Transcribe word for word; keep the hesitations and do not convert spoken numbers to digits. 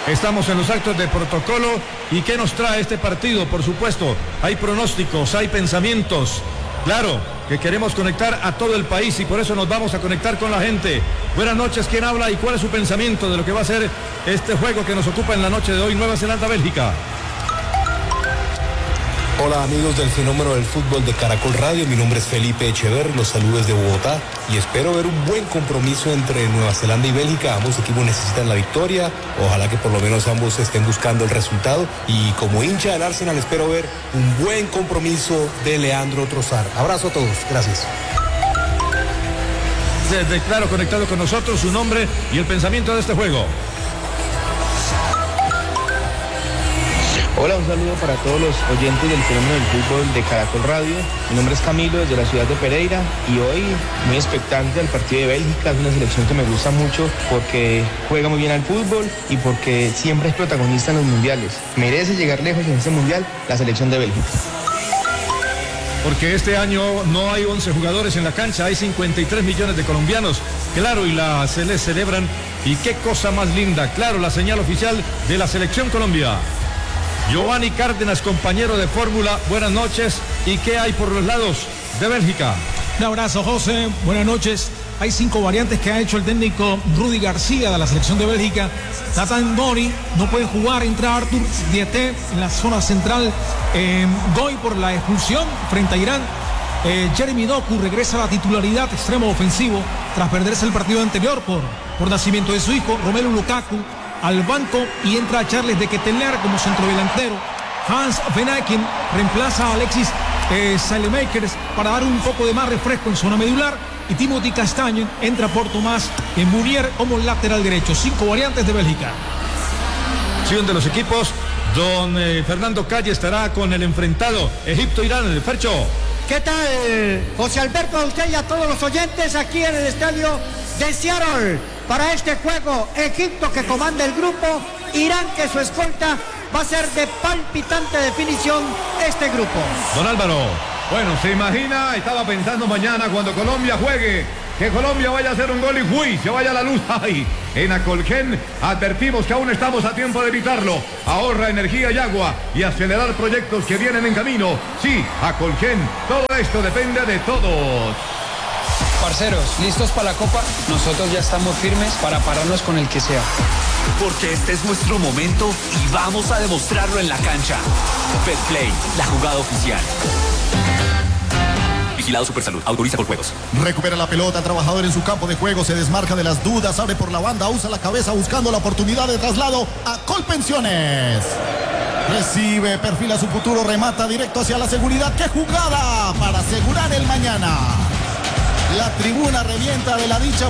Estamos en los actos de protocolo. ¿Y qué nos trae este partido? Por supuesto, hay pronósticos, hay pensamientos. Claro, que queremos conectar a todo el país y por eso nos vamos a conectar con la gente. Buenas noches, ¿quién habla y cuál es su pensamiento de lo que va a ser este juego que nos ocupa en la noche de hoy, Nueva Zelanda-Bélgica? Hola amigos del Fenómeno del Fútbol de Caracol Radio, mi nombre es Felipe Echeverri, los saludo desde Bogotá y espero ver un buen compromiso entre Nueva Zelanda y Bélgica. Ambos equipos necesitan la victoria, ojalá que por lo menos ambos estén buscando el resultado y como hincha del Arsenal espero ver un buen compromiso de Leandro Trossard. Abrazo a todos, gracias. Desde claro, conectado con nosotros, su nombre y el pensamiento de este juego. Hola, un saludo para todos los oyentes del Fenómeno del Fútbol de Caracol Radio. Mi nombre es Camilo, desde la ciudad de Pereira, y hoy muy expectante al partido de Bélgica. Es una selección que me gusta mucho porque juega muy bien al fútbol y porque siempre es protagonista en los mundiales. Merece llegar lejos en este mundial la selección de Bélgica. Porque este año no hay once jugadores en la cancha, hay cincuenta y tres millones de colombianos. Claro, y la se les celebran. Y qué cosa más linda, claro, la señal oficial de la Selección Colombia. Giovanni Cárdenas, compañero de fórmula, buenas noches. ¿Y qué hay por los lados de Bélgica? Un abrazo, José, buenas noches. Hay cinco variantes que ha hecho el técnico Rudy García de la selección de Bélgica. Nathan Mori no puede jugar, entra Arthur Dieté en la zona central. Eh, Goy por la expulsión frente a Irán. Eh, Jeremy Doku regresa a la titularidad, extremo ofensivo, tras perderse el partido anterior por, por nacimiento de su hijo. Romelu Lukaku al banco y entra Charles de Ketelaere como centrodelantero. Hans Venaken reemplaza a Alexis eh, Saelemaekers para dar un poco de más refresco en zona medular. Y Timothy Castagne entra por Tomás en Munier como lateral derecho. Cinco variantes de Bélgica. Sí, de los equipos, don eh, Fernando Calle estará con el enfrentado Egipto-Irán, el Fercho. ¿Qué tal, José Alberto, a usted y a todos los oyentes aquí en el estadio de Seattle? Para este juego, Egipto que comanda el grupo, Irán que su escolta, va a ser de palpitante definición este grupo. Don Álvaro. Bueno, se imagina, estaba pensando mañana cuando Colombia juegue, que Colombia vaya a hacer un gol y ¡uy! Se vaya la luz ahí. En Acolgen advertimos que aún estamos a tiempo de evitarlo. Ahorra energía y agua y acelerar proyectos que vienen en camino. Sí, Acolgen, todo esto depende de todos. Parceros, ¿listos para la Copa? Nosotros ya estamos firmes para pararnos con el que sea. Porque este es nuestro momento y vamos a demostrarlo en la cancha. Betplay, la jugada oficial. Vigilado Supersalud, autoriza por juegos. Recupera la pelota, trabajador en su campo de juego, se desmarca de las dudas, abre por la banda, usa la cabeza buscando la oportunidad de traslado a Colpensiones. Recibe, perfila su futuro, remata directo hacia la seguridad. ¡Qué jugada para asegurar el mañana! La tribuna revienta de la dicha